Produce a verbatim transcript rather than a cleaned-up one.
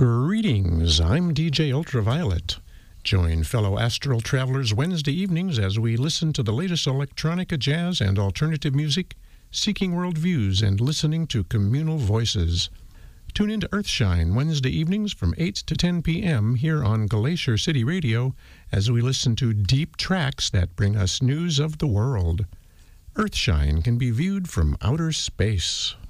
Greetings, I'm D J Ultraviolet. Join fellow astral travelers Wednesday evenings as we listen to the latest electronica, jazz, and alternative music, seeking worldviews and listening to communal voices. Tune into Earthshine Wednesday evenings from eight to ten p.m. here on Glacier City Radio as we listen to deep tracks that bring us news of the world. Earthshine can be viewed from outer space.